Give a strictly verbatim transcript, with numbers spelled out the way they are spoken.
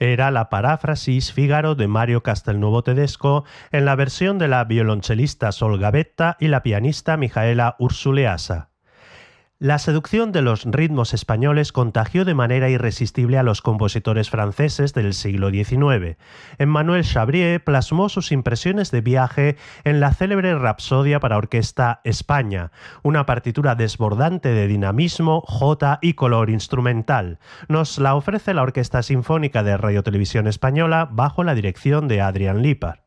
Era la paráfrasis Fígaro de Mario Castelnuovo Tedesco en la versión de la violonchelista Sol Gavetta y la pianista Mihaela Ursuleasa. La seducción de los ritmos españoles contagió de manera irresistible a los compositores franceses del siglo diecinueve. Emmanuel Chabrier plasmó sus impresiones de viaje en la célebre Rapsodia para orquesta España, una partitura desbordante de dinamismo, jota y color instrumental. Nos la ofrece la Orquesta Sinfónica de Radio Televisión Española bajo la dirección de Adrián Lípar.